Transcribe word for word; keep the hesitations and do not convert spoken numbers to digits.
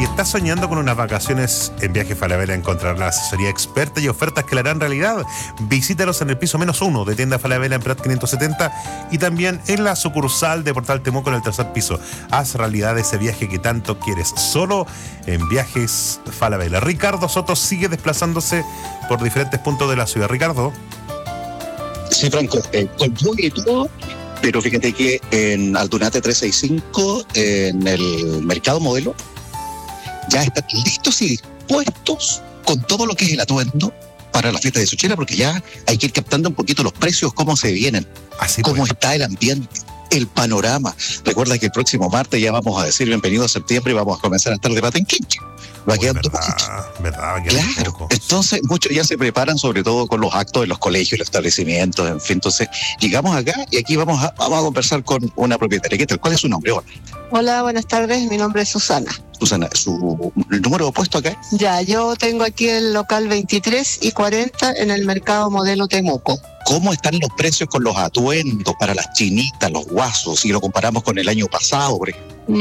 Si estás soñando con unas vacaciones en Viaje Falabella, encontrarás la asesoría experta y ofertas que la harán realidad. Visítalos en el piso menos uno de Tienda Falabella en Prat quinientos setenta y también en la sucursal de Portal Temuco en el tercer piso. Haz realidad ese viaje que tanto quieres, solo en Viajes Falabella. Ricardo Soto sigue desplazándose por diferentes puntos de la ciudad. Ricardo. Sí, Franco, eh, con lluvia y todo, pero fíjate que en Aldunate trescientos sesenta y cinco, en el Mercado Modelo, ya están listos y dispuestos con todo lo que es el atuendo para la fiesta de Suchela, porque ya hay que ir captando un poquito los precios, cómo se vienen, Así cómo pues. está el ambiente, el panorama. Recuerda que el próximo martes ya vamos a decir bienvenido a septiembre y vamos a comenzar a estar de Patenquinche. Va quedando poquito. ¿Verdad? Va quedando Claro, poco. entonces muchos ya se preparan, sobre todo con los actos de los colegios, los establecimientos, en fin. Entonces llegamos acá y aquí vamos a, vamos a conversar con una propietaria. ¿Qué tal? ¿Cuál es su nombre? Hola, Hola, buenas tardes, mi nombre es Susana. Susana, su el número opuesto acá. Ya, yo tengo aquí el local veintitrés y cuarenta en el Mercado Modelo Temuco. ¿Cómo están los precios con los atuendos para las chinitas, los guasos, si lo comparamos con el año pasado, por ejemplo?